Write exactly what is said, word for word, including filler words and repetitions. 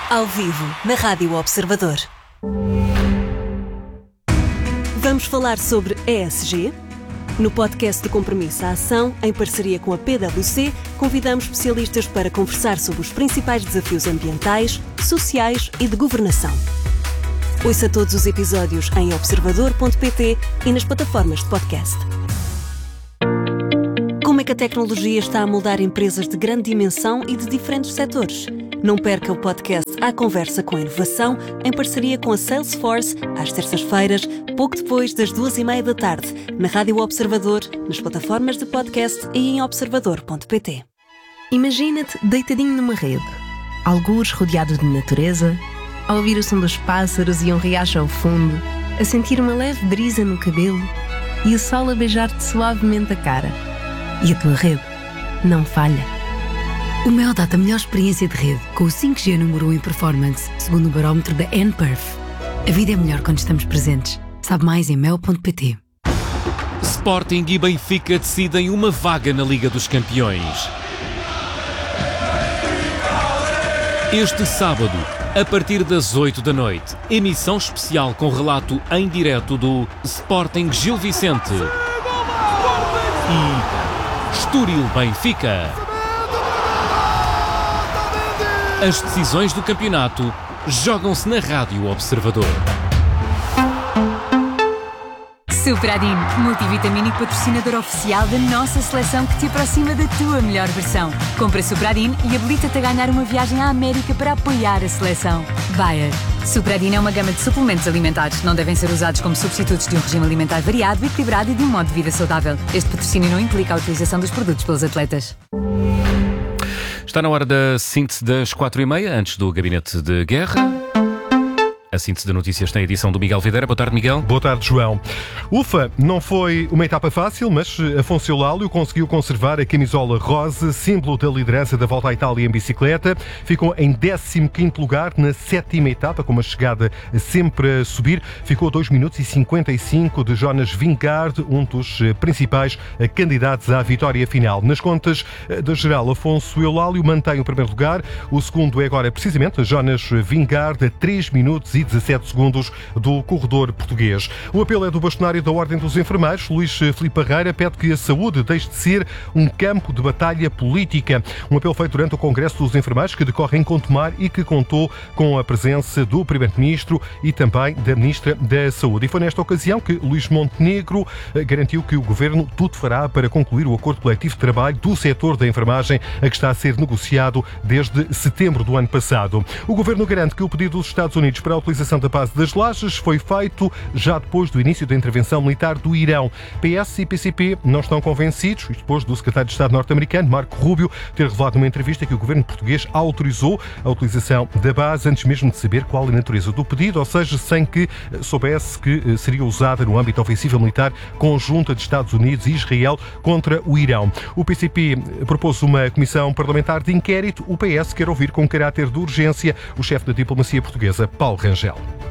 Ao vivo, na Rádio Observador. Vamos falar sobre E S G. No podcast de Compromisso à Ação, em parceria com a P W C, convidamos especialistas para conversar sobre os principais desafios ambientais, sociais e de governação. Ouça todos os episódios em observador ponto pt e nas plataformas de podcast. Como é que a tecnologia está a moldar empresas de grande dimensão e de diferentes setores? Não perca o podcast À Conversa com a Inovação, em parceria com a Salesforce, às terças-feiras, pouco depois das duas e meia da tarde, na Rádio Observador, nas plataformas de podcast e em observador ponto pt. Imagina-te deitadinho numa rede, algures rodeado de natureza, a ouvir o som dos pássaros e um riacho ao fundo, a sentir uma leve brisa no cabelo e o sol a beijar-te suavemente a cara. E a tua rede não falha. O Mel dá-te a melhor experiência de rede, com o cinco G número um em performance, segundo o barómetro da N Perf. A vida é melhor quando estamos presentes. Sabe mais em mel ponto pt. Sporting e Benfica decidem uma vaga na Liga dos Campeões. Este sábado, a partir das oito da noite, emissão especial com relato em direto do Sporting Gil Vicente e Estoril Benfica. As decisões do campeonato jogam-se na Rádio Observador. Supradin, multivitamínico patrocinador oficial da nossa seleção que te aproxima da tua melhor versão. Compra Supradin e habilita-te a ganhar uma viagem à América para apoiar a seleção. Bayer. Supradin é uma gama de suplementos alimentares. Não devem ser usados como substitutos de um regime alimentar variado, equilibrado e de um modo de vida saudável. Este patrocínio não implica a utilização dos produtos pelos atletas. Está na hora da síntese das quatro e meia, antes do Gabinete de Guerra. A síntese de notícias tem a edição do Miguel Videira. Boa tarde, Miguel. Boa tarde, João. Ufa, não foi uma etapa fácil, mas Afonso Eulálio conseguiu conservar a camisola rosa, símbolo da liderança da Volta à Itália em bicicleta. Ficou em décimo quinto lugar na sétima etapa, com uma chegada sempre a subir. Ficou a dois minutos e cinquenta e cinco de Jonas Vingegaard, um dos principais candidatos à vitória final. Nas contas da geral, Afonso Eulálio mantém o primeiro lugar. O segundo é agora, precisamente, Jonas Vingegaard, a três minutos e dezassete segundos do corredor português. O apelo é do bastonário da Ordem dos Enfermeiros, Luís Filipe Parreira, pede que a saúde deixe de ser um campo de batalha política. Um apelo feito durante o Congresso dos Enfermeiros, que decorre em Contomar e que contou com a presença do Primeiro-Ministro e também da Ministra da Saúde. E foi nesta ocasião que Luís Montenegro garantiu que o Governo tudo fará para concluir o acordo coletivo de trabalho do setor da enfermagem, a que está a ser negociado desde setembro do ano passado. O Governo garante que o pedido dos Estados Unidos para a utilização da base das Lajes foi feito já depois do início da intervenção militar do Irão. P S e P C P não estão convencidos, isto depois do secretário de Estado norte-americano, Marco Rubio, ter revelado numa entrevista que o governo português autorizou a utilização da base antes mesmo de saber qual a natureza do pedido, ou seja, sem que soubesse que seria usada no âmbito da ofensiva militar conjunta de Estados Unidos e Israel contra o Irão. O P C P propôs uma comissão parlamentar de inquérito. O P S quer ouvir com caráter de urgência o chefe da diplomacia portuguesa, Paulo Rangel.